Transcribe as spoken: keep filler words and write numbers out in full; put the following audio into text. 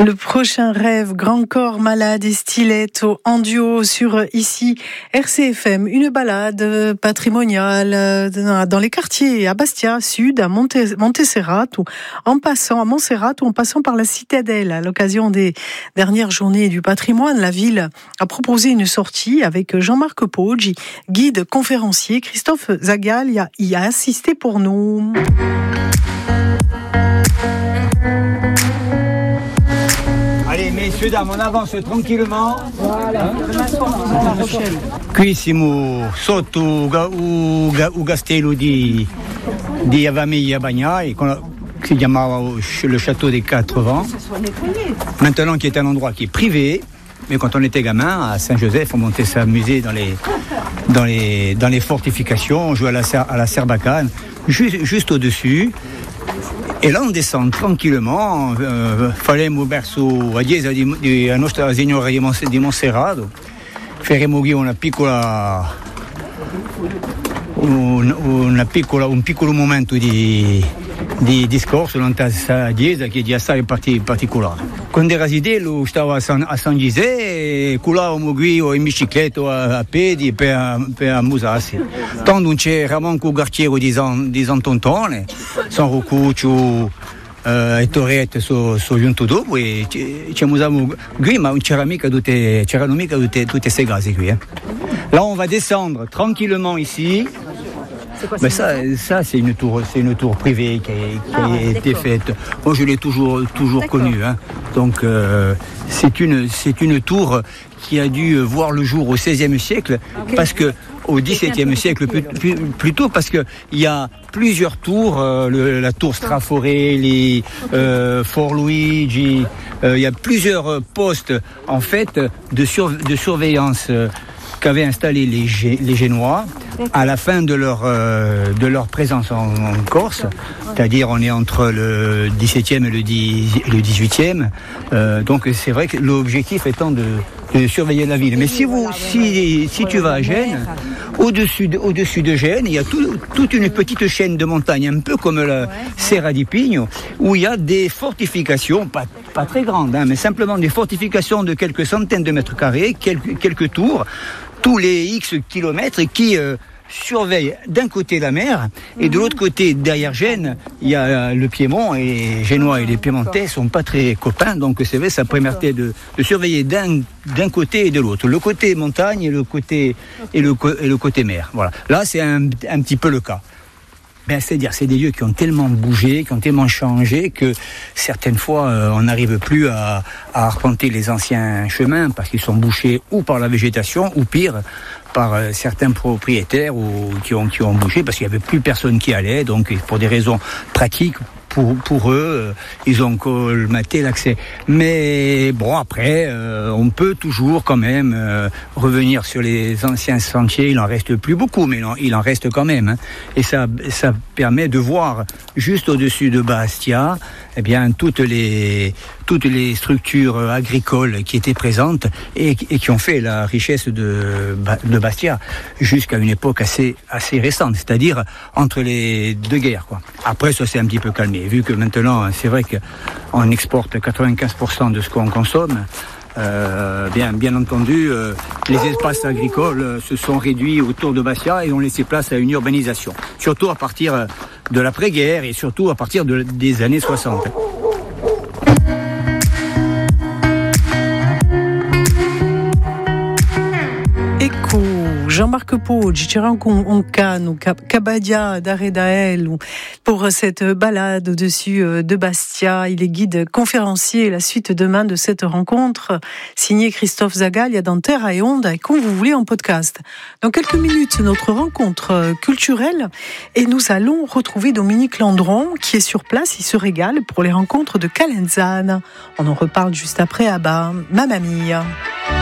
Le prochain rêve, Grand Corps Malade et Stiletto en duo sur ici R C F M. Une balade patrimoniale dans les quartiers à Bastia Sud, à Monte- Montserrat, ou en passant à Montserrat ou en passant par la Citadelle. À l'occasion des dernières journées du patrimoine, la ville a proposé une sortie avec Jean-Marc Poggi, guide conférencier. Christophe Zagal y a, y a assisté pour nous. Allez, messieurs, dames, on avance tranquillement. Voilà. Qui siamo sotto il castello di, di Avamiglia Bagna, et qui s'appelait le château des Quatre Vents. Maintenant, qui est un endroit qui est privé, mais quand on était gamin, à Saint-Joseph, on montait s'amuser dans les, dans les, dans les fortifications, on jouait à la, à la serbacane, juste, juste au-dessus. E là on descend tranquillement, eh, faremo verso la chiesa di, di la Nostra Signora di, Mons- di Monserrato, faremo qui una piccola, un, una piccola, un piccolo momento di, di discorso in questa chiesa che è di assai parti, particolare. Quando era Sidello stavo a San, a San Gisè e culavamo qui in bicicletta a, a piedi per, per amusarsi. Tanto non c'era manco il quartiere di San, di San Tontone, San Roccuccio eh, e Torrette sono so giunto dopo e ci, ci amusavamo qui, ma non c'era mica tutte, c'erano mica tutte, tutte queste case qui. Eh. Là on va descendre tranquillement ici. Mais ça, ça c'est une tour, c'est une tour privée qui a, qui a ah, été d'accord. faite. Moi, je l'ai toujours, toujours connue. Hein. Donc, euh, c'est une, c'est une tour qui a dû voir le jour au seizième siècle, okay. parce que au dix-septième siècle plus, plus, plutôt parce que il y a plusieurs tours, euh, le, la tour Straforelli, euh, Fort Luigi. Euh, il y a plusieurs postes en fait de, sur, de surveillance. Euh, qu'avaient installé les, Gé- les Génois à la fin de leur, euh, de leur présence en, en Corse, c'est-à-dire on est entre le dix-septième et le, dix, le dix-huitième, euh, donc c'est vrai que l'objectif étant de, de surveiller la ville. Mais si, vous, si, si tu vas à Gênes, au-dessus de, au-dessus de Gênes, il y a tout, toute une petite chaîne de montagnes, un peu comme la Serra di Pigno, où il y a des fortifications, pas, pas très grandes, hein, mais simplement des fortifications de quelques centaines de mètres carrés, quelques, quelques tours, tous les X kilomètres qui euh, surveillent d'un côté la mer et de l'autre côté, derrière Gênes, il y a le Piémont et les Génois et les Piémontais sont pas très copains, donc c'est vrai, ça permettait de, de surveiller d'un, d'un côté et de l'autre, le côté montagne et le côté, et le, et le côté mer. Voilà. Là, c'est un, un petit peu le cas. Ben, c'est-à-dire, c'est des lieux qui ont tellement bougé, qui ont tellement changé que certaines fois, euh, on n'arrive plus à, à arpenter les anciens chemins parce qu'ils sont bouchés ou par la végétation ou pire par euh, certains propriétaires ou, qui ont qui ont bougé parce qu'il y avait plus personne qui allait. Donc, pour des raisons pratiques. Pour, pour eux, euh, ils ont colmaté l'accès. Mais bon, après, euh, on peut toujours quand même euh, revenir sur les anciens sentiers. Il en reste plus beaucoup, mais il en, il en reste quand même. Hein. Et ça, ça permet de voir juste au-dessus de Bastia, eh bien, toutes les toutes les structures agricoles qui étaient présentes et, et qui ont fait la richesse de, de Bastia jusqu'à une époque assez assez récente, c'est-à-dire entre les deux guerres, quoi. Après, ça s'est un petit peu calmé. Vu que maintenant, c'est vrai qu'on exporte quatre-vingt-quinze pour cent de ce qu'on consomme, euh, bien, bien entendu, euh, les espaces agricoles se sont réduits autour de Bastia et ont laissé place à une urbanisation. Surtout à partir de l'après-guerre et surtout à partir de, des années soixante. Jean-Marc Poggi, c'era anche un, un cano, Cabadia d'Aredael, pour cette balade au-dessus de Bastia. Il est guide conférencier. La suite demain de cette rencontre, signé Christophe Zagal, il y a dans Terre et Onde, et quand vous voulez en podcast. Dans quelques minutes, notre rencontre culturelle, et nous allons retrouver Dominique Landron, qui est sur place. Il se régale pour les rencontres de Calenzane. On en reparle juste après à bas, Mamma Mia.